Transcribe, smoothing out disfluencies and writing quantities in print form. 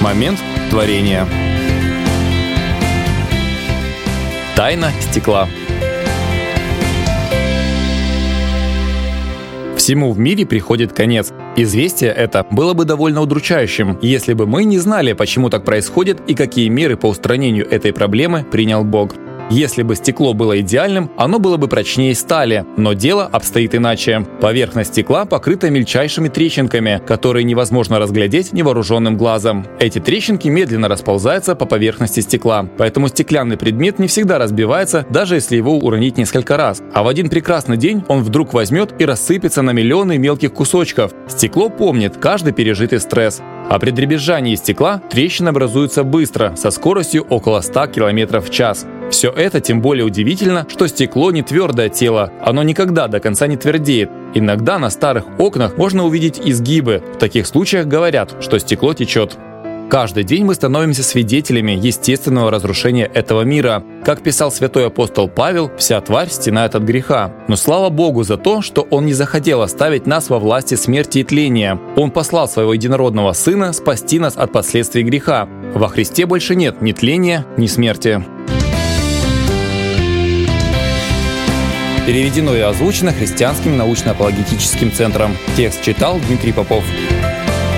Момент творения. Тайна стекла. Всему в мире приходит конец. Известие это было бы довольно удручающим, если бы мы не знали, почему так происходит и какие меры по устранению этой проблемы принял Бог. Если бы стекло было идеальным, оно было бы прочнее стали, но дело обстоит иначе. Поверхность стекла покрыта мельчайшими трещинками, которые невозможно разглядеть невооруженным глазом. Эти трещинки медленно расползаются по поверхности стекла, поэтому стеклянный предмет не всегда разбивается, даже если его уронить несколько раз. А в один прекрасный день он вдруг возьмет и рассыпется на миллионы мелких кусочков. Стекло помнит каждый пережитый стресс. А при дребезжании стекла трещины образуются быстро, со скоростью около 100 км в час. Все это тем более удивительно, что стекло не твердое тело, оно никогда до конца не твердеет. Иногда на старых окнах можно увидеть изгибы, в таких случаях говорят, что стекло течет. Каждый день мы становимся свидетелями естественного разрушения этого мира. Как писал святой апостол Павел, вся тварь стенает от греха. Но слава Богу за то, что Он не захотел оставить нас во власти смерти и тления. Он послал Своего единородного Сына спасти нас от последствий греха. Во Христе больше нет ни тления, ни смерти. Переведено и озвучено Христианским научно-апологетическим центром. Текст читал Дмитрий Попов.